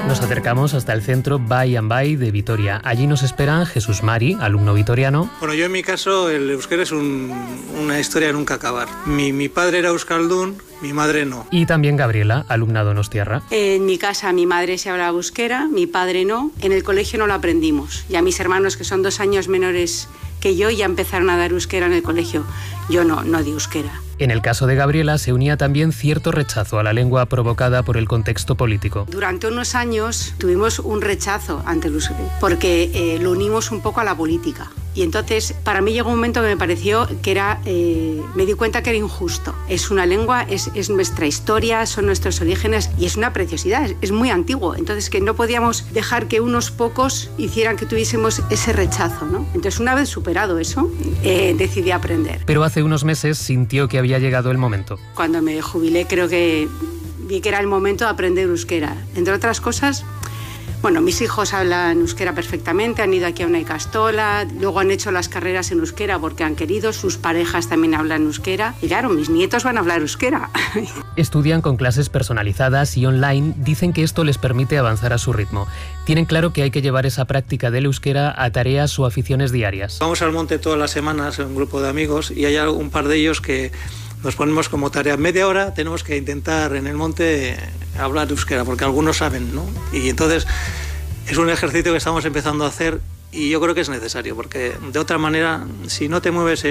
Nos acercamos hasta el centro Bai and Bai de Vitoria. Allí nos esperan Jesús Mari, alumno vitoriano. Bueno, yo en mi caso el euskera es una historia de nunca acabar. Mi padre era euskaldún, mi madre no. Y también Gabriela, alumna donostiarra. En mi casa mi madre se hablaba euskera, mi padre no. En el colegio no lo aprendimos. Y a mis hermanos, que son 2 años menores que yo, ya empezaron a dar euskera en el colegio. Yo no di euskera. En el caso de Gabriela se unía también cierto rechazo a la lengua provocada por el contexto político. Durante unos años tuvimos un rechazo ante el euskera porque lo unimos un poco a la política. Y entonces para mí llegó un momento que me pareció que era, me di cuenta que era injusto. Es una lengua, es nuestra historia, son nuestros orígenes y es una preciosidad, es muy antiguo. Entonces que no podíamos dejar que unos pocos hicieran que tuviésemos ese rechazo, ¿no? Entonces una vez superado eso, decidí aprender. Pero hace unos meses sintió que había llegado el momento. Cuando me jubilé creo que vi que era el momento de aprender euskera. Entre otras cosas, bueno, mis hijos hablan euskera perfectamente, han ido aquí a una ikastola, luego han hecho las carreras en euskera porque han querido, sus parejas también hablan euskera y claro, mis nietos van a hablar euskera. Estudian con clases personalizadas y online, dicen que esto les permite avanzar a su ritmo. Tienen claro que hay que llevar esa práctica del euskera a tareas o aficiones diarias. Vamos al monte todas las semanas en un grupo de amigos y hay un par de ellos que nos ponemos como tarea media hora, tenemos que intentar en el monte hablar euskera, porque algunos saben, ¿no? Y entonces es un ejercicio que estamos empezando a hacer y yo creo que es necesario, porque de otra manera, si no te mueves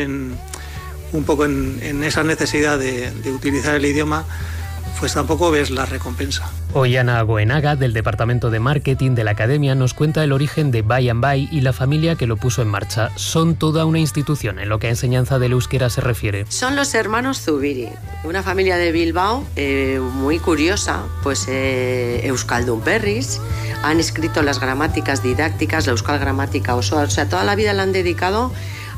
un poco en esa necesidad de utilizar el idioma, pues tampoco ves la recompensa. Hoy Ana Goenaga, del Departamento de Marketing de la Academia, nos cuenta el origen de Bai and Bai y la familia que lo puso en marcha. Son toda una institución en lo que a enseñanza del euskera se refiere. Son los hermanos Zubiri, una familia de Bilbao muy curiosa, pues euskaldun berriz, han escrito las gramáticas didácticas, la euskal gramática osoa, o sea, toda la vida la han dedicado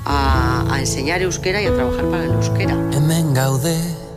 a enseñar euskera y a trabajar para el euskera. Hemen gaude,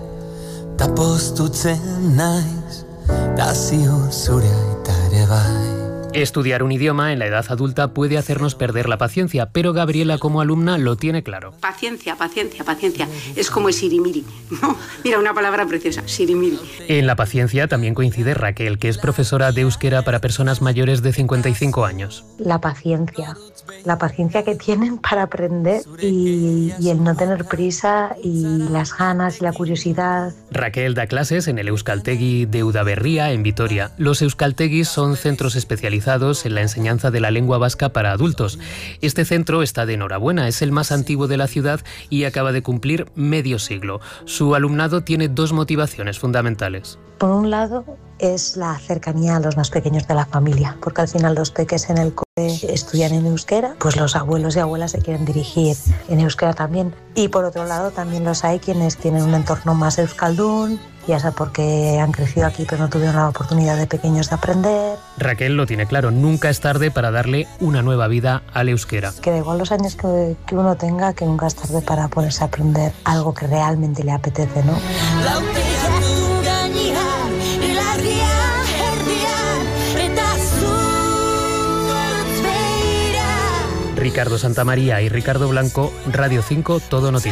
ta poztutzen naiz, ta ziur zure aita ere bai. Estudiar un idioma en la edad adulta puede hacernos perder la paciencia, pero Gabriela como alumna lo tiene claro. Paciencia, paciencia, paciencia. Es como el sirimiri, ¿no? Mira, una palabra preciosa, sirimiri. En la paciencia también coincide Raquel, que es profesora de euskera para personas mayores de 55 años. La paciencia que tienen para aprender y el no tener prisa y las ganas y la curiosidad. Raquel da clases en el Euskaltegi de Udaberria, en Vitoria. Los euskaltegis son centros especializados en la enseñanza de la lengua vasca para adultos. Este centro está de enhorabuena, es el más antiguo de la ciudad y acaba de cumplir medio siglo. Su alumnado tiene 2 motivaciones fundamentales. Por un lado es la cercanía a los más pequeños de la familia, porque al final los peques en el cole estudian en euskera, pues los abuelos y abuelas se quieren dirigir en euskera también. Y por otro lado también los hay quienes tienen un entorno más euskaldún, ya sea porque han crecido aquí pero no tuvieron la oportunidad de pequeños de aprender. Raquel lo tiene claro, nunca es tarde para darle una nueva vida al euskera. Que da igual los años que uno tenga, que nunca es tarde para ponerse a aprender algo que realmente le apetece, ¿no? Ricardo Santamaría y Ricardo Blanco, Radio 5, Todo Noticias.